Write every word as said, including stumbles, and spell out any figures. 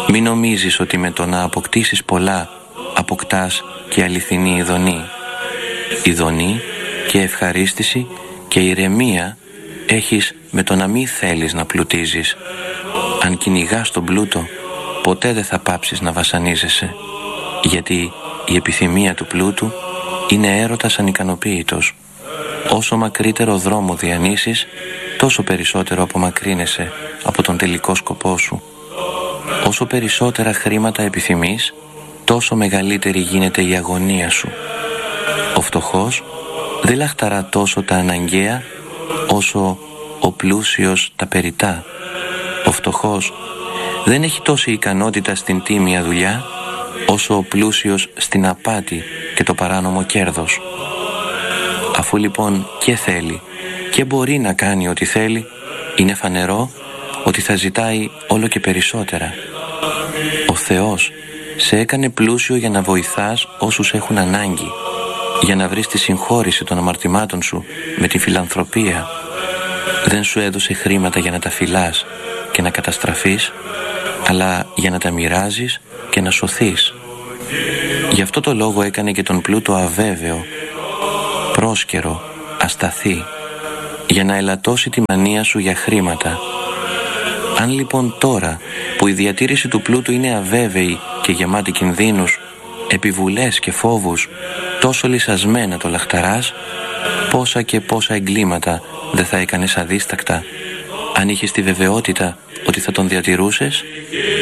Μην νομίζεις ότι με το να αποκτήσεις πολλά αποκτάς και αληθινή ειδονή. Ειδονή και ευχαρίστηση και ηρεμία έχεις με το να μην θέλεις να πλουτίζεις. Αν κυνηγάς τον πλούτο, ποτέ δεν θα πάψεις να βασανίζεσαι, γιατί η επιθυμία του πλούτου είναι έρωτας ανικανοποίητος. Όσο μακρύτερο δρόμο διανύσεις, τόσο περισσότερο απομακρύνεσαι από τον τελικό σκοπό σου. Όσο περισσότερα χρήματα επιθυμείς, τόσο μεγαλύτερη γίνεται η αγωνία σου. Ο φτωχός δεν λαχταρά τόσο τα αναγκαία, όσο ο πλούσιος τα περιτά. Ο φτωχός δεν έχει τόση ικανότητα στην τίμια δουλειά, όσο ο πλούσιος στην απάτη και το παράνομο κέρδος. Αφού λοιπόν και θέλει και μπορεί να κάνει ό,τι θέλει, είναι φανερό ότι θα ζητάει όλο και περισσότερα. Ο Θεός σε έκανε πλούσιο για να βοηθάς όσους έχουν ανάγκη, για να βρεις τη συγχώρηση των αμαρτημάτων σου με τη φιλανθρωπία. Δεν σου έδωσε χρήματα για να τα φυλάς και να καταστραφείς, αλλά για να τα μοιράζεις και να σωθείς. Γι' αυτό το λόγο έκανε και τον πλούτο αβέβαιο, πρόσκαιρο, ασταθή, για να ελαττώσει τη μανία σου για χρήματα. Αν λοιπόν τώρα που η διατήρηση του πλούτου είναι αβέβαιη και γεμάτη κινδύνους, επιβουλές και φόβους, τόσο λυσασμένα το λαχταράς, πόσα και πόσα εγκλήματα δεν θα έκανες αδίστακτα, αν είχες τη βεβαιότητα ότι θα τον διατηρούσες?